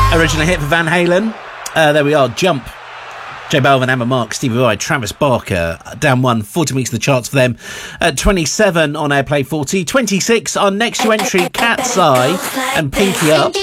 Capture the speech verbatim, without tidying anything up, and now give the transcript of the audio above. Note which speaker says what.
Speaker 1: Original hit for Van Halen. Uh, there we are, Jump. J Balvin, Amber Mark, Stevie Vai, Travis Barker, down one, forty weeks in the charts for them. At twenty-seven on Airplay forty. twenty-six, our next to entry, Cat's Eye and Pinky Up.